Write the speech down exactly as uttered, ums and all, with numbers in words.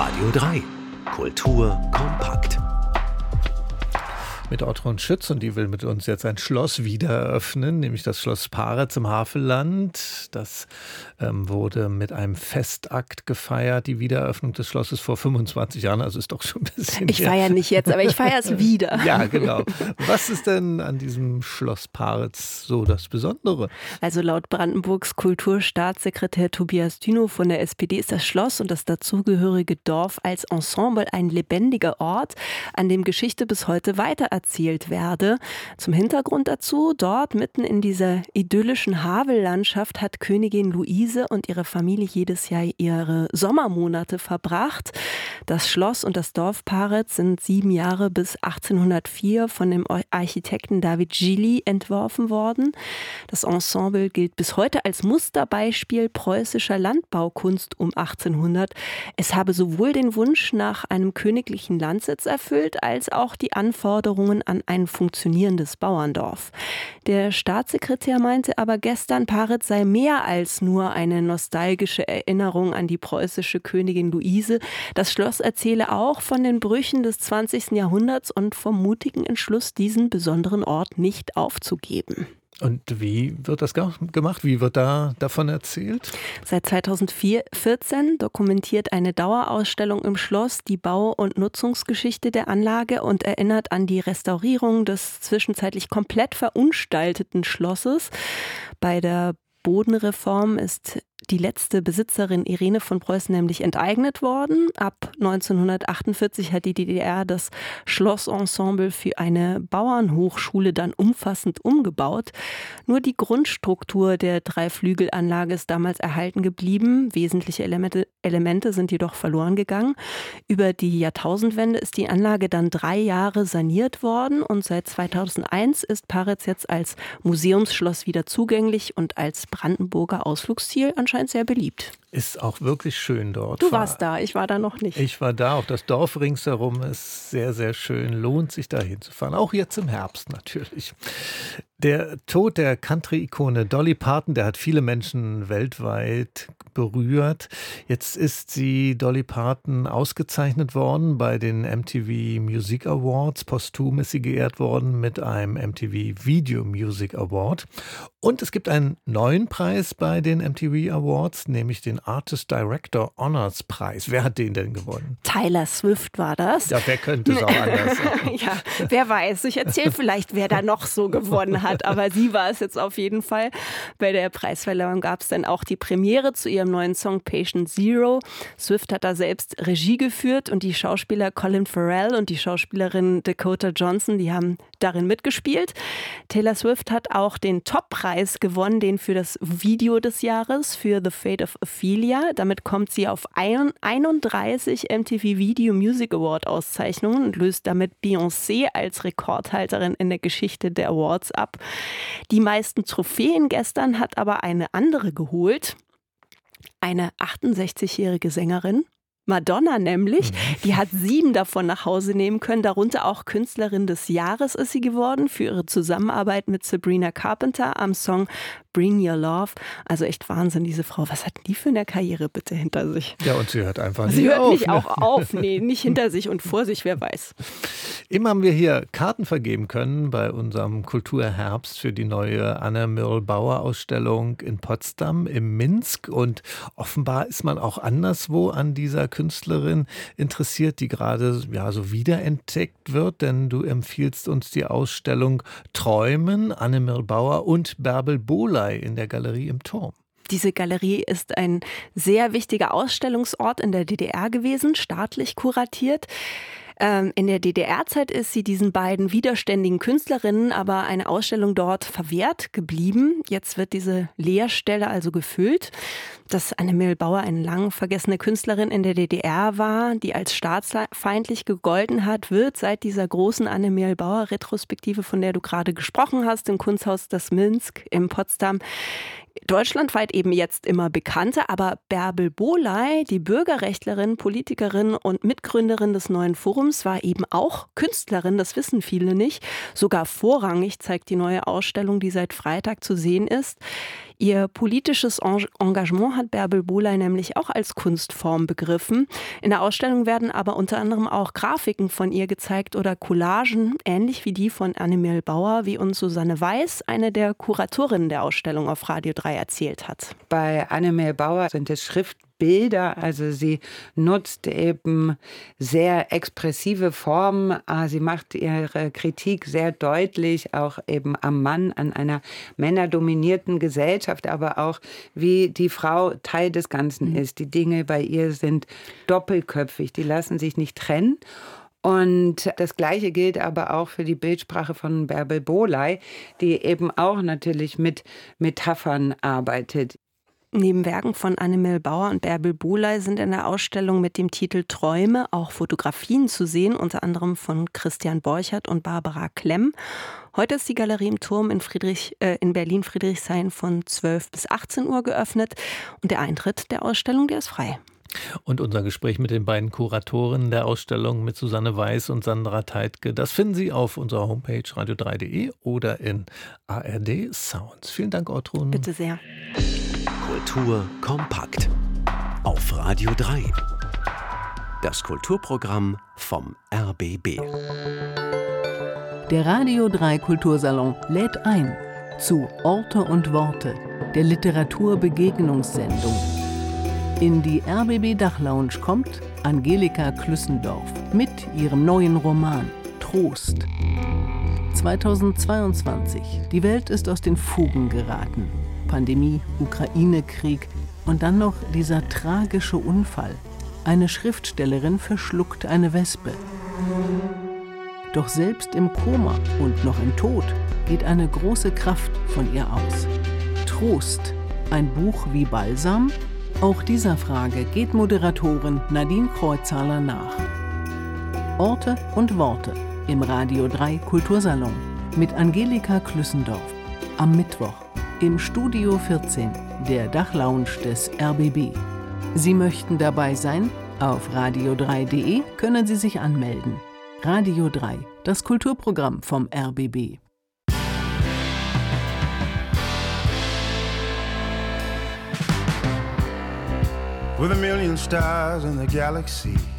Radio drei. Kultur kompakt. Mit Ortrun Schütz, und die will mit uns jetzt ein Schloss wieder eröffnen, nämlich das Schloss Paretz im Havelland. Das ähm, wurde mit einem Festakt gefeiert, die Wiedereröffnung des Schlosses vor fünfundzwanzig Jahren, also ist doch schon ein bisschen Ich feiere nicht jetzt, aber ich feiere es wieder. Ja, genau. Was ist denn an diesem Schloss Paretz so das Besondere? Also laut Brandenburgs Kulturstaatssekretär Tobias Dünow von der S P D ist das Schloss und das dazugehörige Dorf als Ensemble ein lebendiger Ort, an dem Geschichte bis heute weitererzählt werde. Zum Hintergrund dazu: Dort mitten in dieser idyllischen Havellandschaft hat Königin Luise und ihre Familie jedes Jahr ihre Sommermonate verbracht. Das Schloss und das Dorf Paretz sind sieben Jahre bis achtzehnhundertvier von dem Architekten David Gilly entworfen worden. Das Ensemble gilt bis heute als Musterbeispiel preußischer Landbaukunst um achtzehnhundert. Es habe sowohl den Wunsch nach einem königlichen Landsitz erfüllt, als auch die Anforderungen an ein funktionierendes Bauerndorf. Der Staatssekretär meinte aber gestern, Paretz sei mehr als nur eine nostalgische Erinnerung an die preußische Königin Luise. Das Schloss erzähle auch von den Brüchen des zwanzigsten Jahrhunderts und vom mutigen Entschluss, diesen besonderen Ort nicht aufzugeben. Und wie wird das gemacht? Wie wird da davon erzählt? Seit zweitausendvierzehn dokumentiert eine Dauerausstellung im Schloss die Bau- und Nutzungsgeschichte der Anlage und erinnert an die Restaurierung des zwischenzeitlich komplett verunstalteten Schlosses. Bei der Bodenreform ist die letzte Besitzerin Irene von Preußen nämlich enteignet worden. Ab neunzehnhundertachtundvierzig hat die D D R das Schlossensemble für eine Bauernhochschule dann umfassend umgebaut. Nur die Grundstruktur der Dreiflügelanlage ist damals erhalten geblieben. Wesentliche Elemente, Elemente sind jedoch verloren gegangen. Über die Jahrtausendwende ist die Anlage dann drei Jahre saniert worden und seit zweitausendeins ist Paretz jetzt als Museumsschloss wieder zugänglich und als Brandenburger Ausflugsziel anscheinend sehr beliebt. Ist auch wirklich schön dort. Du warst da, ich war da noch nicht. Ich war da, auch das Dorf ringsherum ist sehr, sehr schön. Lohnt sich da hinzufahren, auch jetzt im Herbst natürlich. Der Tod der Country-Ikone Dolly Parton, der hat viele Menschen weltweit berührt. Jetzt ist sie, Dolly Parton, ausgezeichnet worden bei den M T V Music Awards. Posthum ist sie geehrt worden mit einem M T V Video Music Award. Und es gibt einen neuen Preis bei den M T V Awards, nämlich den Artist Director Honors Preis. Wer hat den denn gewonnen? Tyler Swift war das. Ja, wer könnte es auch anders sagen? Ja, wer weiß. Ich erzähle vielleicht, wer da noch so gewonnen hat. Aber sie war es jetzt auf jeden Fall. Bei der Preisverleihung gab es dann auch die Premiere zu ihrem neuen Song Patient Zero. Swift hat da selbst Regie geführt und die Schauspieler Colin Farrell und die Schauspielerin Dakota Johnson, die haben darin mitgespielt. Taylor Swift hat auch den Top-Preis gewonnen, den für das Video des Jahres, für The Fate of Ophelia. Damit kommt sie auf einunddreißig M T V Video Music Award Auszeichnungen und löst damit Beyoncé als Rekordhalterin in der Geschichte der Awards ab. Die meisten Trophäen gestern hat aber eine andere geholt. Eine achtundsechzigjährige Sängerin. Madonna nämlich, die hat sieben davon nach Hause nehmen können, darunter auch Künstlerin des Jahres ist sie geworden für ihre Zusammenarbeit mit Sabrina Carpenter am Song Bring Your Love. Also echt Wahnsinn, diese Frau. Was hat die für eine Karriere bitte hinter sich? Ja, und sie hört einfach nicht sie hört auf. nicht ne? auch auf, nee, nicht hinter sich und vor sich, wer weiß. Eben haben wir hier Karten vergeben können bei unserem Kulturherbst für die neue Anne-Mürl-Bauer-Ausstellung in Potsdam im Minsk. Und offenbar ist man auch anderswo an dieser Künstlerin interessiert, die gerade ja so wiederentdeckt wird, denn du empfiehlst uns die Ausstellung Träumen, Anne-Mürl-Bauer und Bärbel Bohley in der Galerie im Turm. Diese Galerie ist ein sehr wichtiger Ausstellungsort in der D D R gewesen, staatlich kuratiert. In der D D R-Zeit ist sie diesen beiden widerständigen Künstlerinnen aber eine Ausstellung dort verwehrt geblieben. Jetzt wird diese Leerstelle also gefüllt. Dass Anne-Mürl Bauer eine lang vergessene Künstlerin in der D D R war, die als staatsfeindlich gegolten hat, wird seit dieser großen Anne-Mürl Bauer-Retrospektive, von der du gerade gesprochen hast, im Kunsthaus das Minsk in Potsdam, deutschlandweit eben jetzt immer bekannter, aber Bärbel Bohley, die Bürgerrechtlerin, Politikerin und Mitgründerin des neuen Forums, war eben auch Künstlerin, das wissen viele nicht. Sogar vorrangig zeigt die neue Ausstellung, die seit Freitag zu sehen ist. Ihr politisches Engagement hat Bärbel Bohley nämlich auch als Kunstform begriffen. In der Ausstellung werden aber unter anderem auch Grafiken von ihr gezeigt oder Collagen, ähnlich wie die von Annemel Bauer, wie uns Susanne Weiß, eine der Kuratorinnen der Ausstellung auf Radio drei, erzählt hat. Bei Annemel Bauer sind es Schriftbilder, also sie nutzt eben sehr expressive Formen. Sie macht ihre Kritik sehr deutlich, auch eben am Mann, an einer männerdominierten Gesellschaft, aber auch wie die Frau Teil des Ganzen ist. Die Dinge bei ihr sind doppelköpfig, die lassen sich nicht trennen. Und das Gleiche gilt aber auch für die Bildsprache von Bärbel Bohley, die eben auch natürlich mit Metaphern arbeitet. Neben Werken von Annemel Bauer und Bärbel Bohley sind in der Ausstellung mit dem Titel Träume auch Fotografien zu sehen, unter anderem von Christian Borchert und Barbara Klemm. Heute ist die Galerie im Turm in, Friedrich, äh, in Berlin-Friedrichshain von zwölf bis achtzehn Uhr geöffnet und der Eintritt der Ausstellung, der ist frei. Und unser Gespräch mit den beiden Kuratorinnen der Ausstellung, mit Susanne Weiß und Sandra Teitke, das finden Sie auf unserer Homepage radio drei punkt de oder in A R D Sounds. Vielen Dank, Ortrun. Bitte sehr. Kultur kompakt auf Radio drei. Das Kulturprogramm vom R B B. Der Radio drei Kultursalon lädt ein zu Orte und Worte, der Literaturbegegnungssendung. In die R B B Dachlounge kommt Angelika Klüssendorf mit ihrem neuen Roman Trost. zweitausendzweiundzwanzig. Die Welt ist aus den Fugen geraten. Pandemie, Ukraine-Krieg und dann noch dieser tragische Unfall. Eine Schriftstellerin verschluckt eine Wespe. Doch selbst im Koma und noch im Tod geht eine große Kraft von ihr aus. Trost, ein Buch wie Balsam? Auch dieser Frage geht Moderatorin Nadine Kreuzhaler nach. Orte und Worte im Radio drei Kultursalon mit Angelika Klüssendorf. Am Mittwoch im Studio vierzehn, der Dachlounge des R B B. Sie möchten dabei sein? Auf radio drei punkt de können Sie sich anmelden. Radio drei, das Kulturprogramm vom R B B. With a million stars in the galaxy,